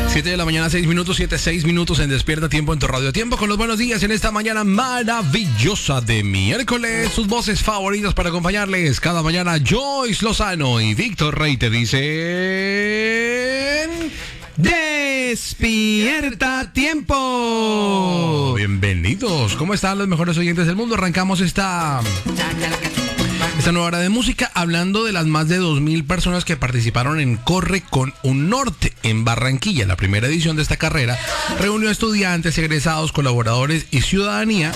7 de la mañana, 6 minutos, 6 minutos en Despierta Tiempo en tu Radio Tiempo con los buenos días en esta mañana maravillosa de miércoles. Sus voces favoritas para acompañarles cada mañana, Joyce Lozano y Víctor Rey te dicen... ¡Despierta Tiempo! Bienvenidos. ¿Cómo están los mejores oyentes del mundo? Arrancamos esta nueva hora de música hablando de las más de 2,000 personas que participaron en Corre con un Norte en Barranquilla. La primera edición de esta carrera reunió a estudiantes, egresados, colaboradores y ciudadanía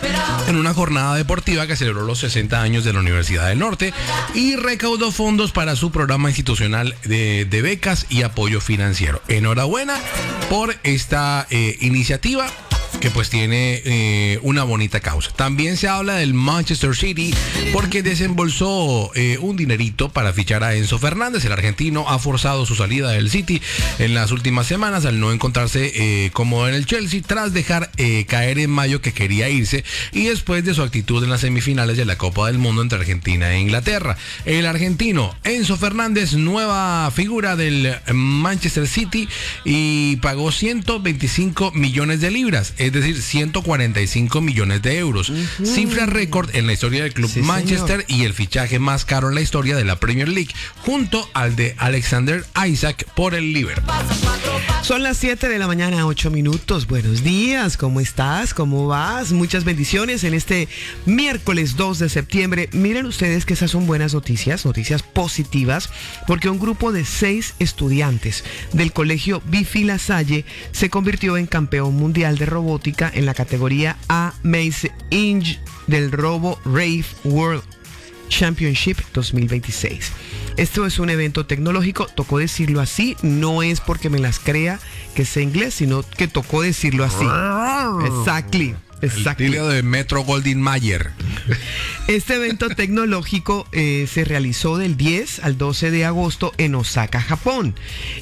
en una jornada deportiva que celebró los 60 años de la Universidad del Norte y recaudó fondos para su programa institucional de becas y apoyo financiero. Enhorabuena por esta iniciativa que pues tiene una bonita causa. También se habla del Manchester City porque desembolsó un dinerito para fichar a Enzo Fernández. El argentino ha forzado su salida del City en las últimas semanas al no encontrarse cómodo en el Chelsea tras dejar caer en mayo que quería irse y después de su actitud en las semifinales de la Copa del Mundo entre Argentina e Inglaterra. El argentino Enzo Fernández, nueva figura del Manchester City, y pagó 125 millones de libras, es decir, 145 millones de euros. Cifra récord en la historia del club Manchester, señor, y el fichaje más caro en la historia de la Premier League, junto al de Alexander Isak por el Liverpool. Son las 7 de la mañana, 8 minutos. Buenos días, ¿cómo estás? ¿Cómo vas? Muchas bendiciones en este miércoles 2 de septiembre. Miren ustedes que esas son buenas noticias, noticias positivas, porque un grupo de 6 estudiantes del colegio Bifi La Salle se convirtió en campeón mundial de robótica en la categoría A-Maze Inch del Robo Rave World Championship 2026. Esto es un evento tecnológico, tocó decirlo así, no es porque me las crea que sé inglés, sino que tocó decirlo así. Exactly. El tío de Metro Goldwyn Mayer. Este evento tecnológico se realizó del 10 al 12 de agosto en Osaka, Japón.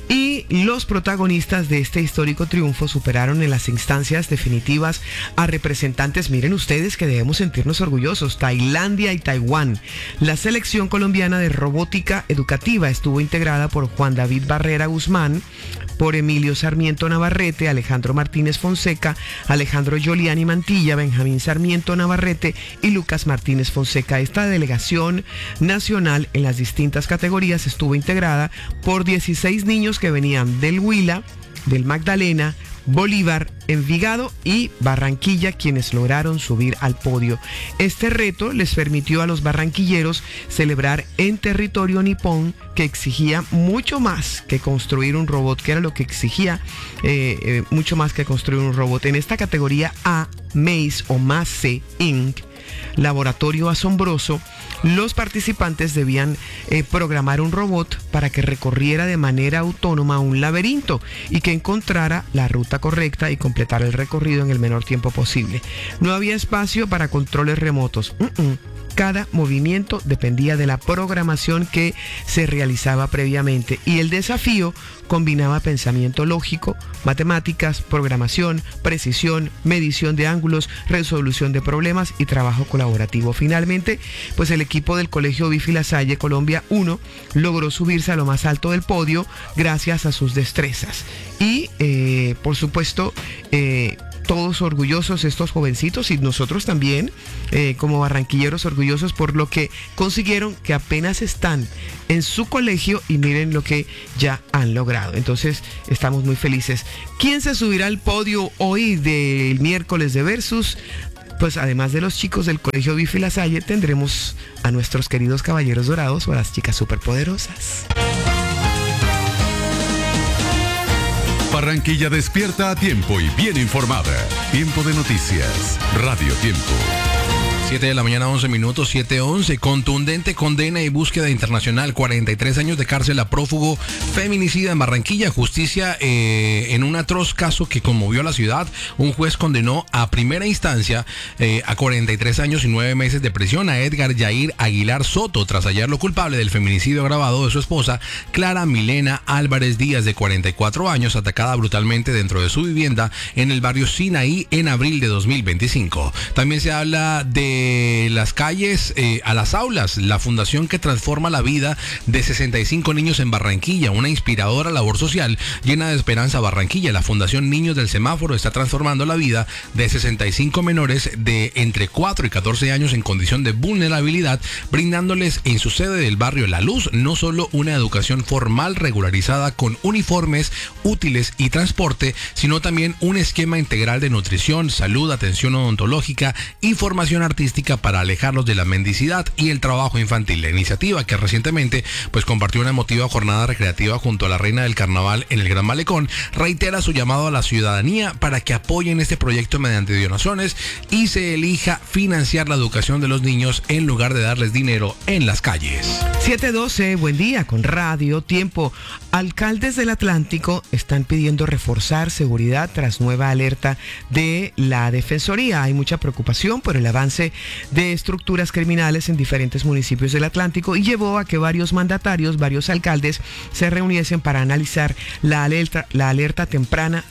Y los protagonistas de este histórico triunfo superaron en las instancias definitivas a representantes, miren ustedes que debemos sentirnos orgullosos, Tailandia y Taiwán. La selección colombiana de robótica educativa estuvo integrada por Juan David Barrera Guzmán, por Emilio Sarmiento Navarrete, Alejandro Martínez Fonseca, Alejandro Giuliani Mantilla, Benjamín Sarmiento Navarrete y Lucas Martínez Fonseca. Esta delegación nacional en las distintas categorías estuvo integrada por 16 niños que venían del Huila, del Magdalena, Bolívar, Envigado y Barranquilla, quienes lograron subir al podio. Este reto les permitió a los barranquilleros celebrar en territorio nipón, que exigía mucho más que construir un robot, que era lo que exigía mucho más que construir un robot. En esta categoría A, Maze o Maze Inc., laboratorio asombroso, los participantes debían programar un robot para que recorriera de manera autónoma un laberinto y que encontrara la ruta correcta y completara el recorrido en el menor tiempo posible. No había espacio para controles remotos. Cada movimiento dependía de la programación que se realizaba previamente y el desafío combinaba pensamiento lógico, matemáticas, programación, precisión, medición de ángulos, resolución de problemas y trabajo colaborativo. Finalmente, pues el equipo del Colegio Bifi La Salle Colombia 1 logró subirse a lo más alto del podio gracias a sus destrezas. Y, por supuesto, todos orgullosos estos jovencitos y nosotros también como barranquilleros orgullosos por lo que consiguieron, que apenas están en su colegio y miren lo que ya han logrado. Entonces estamos muy felices. ¿Quién se subirá al podio hoy del miércoles de Versus? Pues además de los chicos del colegio Bifi La Salle tendremos a nuestros queridos caballeros dorados o a las chicas superpoderosas. Barranquilla despierta a tiempo y bien informada. Tiempo de noticias. Radio Tiempo. 7 de la mañana, 11 minutos, 7:11. Contundente condena y búsqueda internacional. 43 años de cárcel a prófugo feminicida en Barranquilla. Justicia en un atroz caso que conmovió a la ciudad. Un juez condenó a primera instancia a 43 años y 9 meses de prisión a Edgar Yair Aguilar Soto tras hallarlo culpable del feminicidio agravado de su esposa Clara Milena Álvarez Díaz, de 44 años, atacada brutalmente dentro de su vivienda en el barrio Sinaí en abril de 2025. También se habla de de las calles a las aulas, la fundación que transforma la vida de 65 niños en Barranquilla, una inspiradora labor social llena de esperanza. Barranquilla, la Fundación Niños del Semáforo está transformando la vida de 65 menores de entre 4 y 14 años en condición de vulnerabilidad, brindándoles en su sede del barrio La Luz no solo una educación formal regularizada con uniformes, útiles y transporte, sino también un esquema integral de nutrición, salud, atención odontológica y formación artística para alejarlos de la mendicidad y el trabajo infantil. La iniciativa, que recientemente compartió una emotiva jornada recreativa junto a la reina del carnaval en el Gran Malecón, reitera su llamado a la ciudadanía para que apoyen este proyecto mediante donaciones y se elija financiar la educación de los niños en lugar de darles dinero en las calles. 7:12, buen día con Radio Tiempo. Alcaldes del Atlántico están pidiendo reforzar seguridad tras nueva alerta de la Defensoría. Hay mucha preocupación por el avance de estructuras criminales en diferentes municipios del Atlántico y llevó a que varios mandatarios, varios alcaldes se reuniesen para analizar la alerta temprana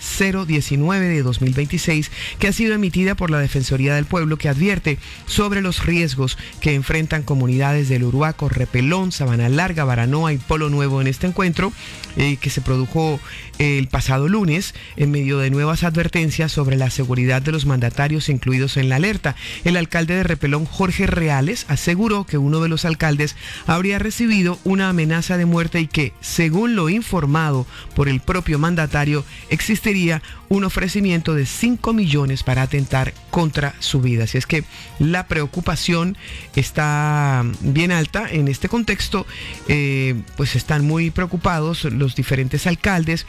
019 de 2026 que ha sido emitida por la Defensoría del Pueblo, que advierte sobre los riesgos que enfrentan comunidades del Uruaco, Repelón, Sabana Larga, Baranoa y Polo Nuevo en este encuentro que se produjo el pasado lunes en medio de nuevas advertencias sobre la seguridad de los mandatarios incluidos en la alerta. El alcalde de Repelón, Jorge Reales, aseguró que uno de los alcaldes habría recibido una amenaza de muerte y que, según lo informado por el propio mandatario, existiría un ofrecimiento de 5 millones para atentar contra su vida. Así es que la preocupación está bien alta en este contexto. Pues están muy preocupados los diferentes alcaldes.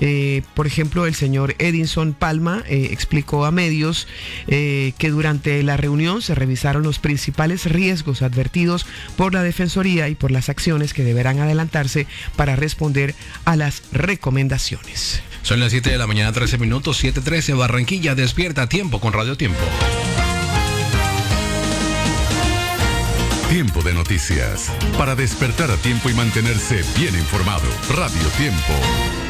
Por ejemplo, el señor Edinson Palma explicó a medios que durante la reunión se revisaron los principales riesgos advertidos por la Defensoría y por las acciones que deberán adelantarse para responder a las recomendaciones. Son las 7 de la mañana, 13 minutos, 7:13, Barranquilla despierta a tiempo con Radio Tiempo. Tiempo de noticias. Para despertar a tiempo y mantenerse bien informado. Radio Tiempo.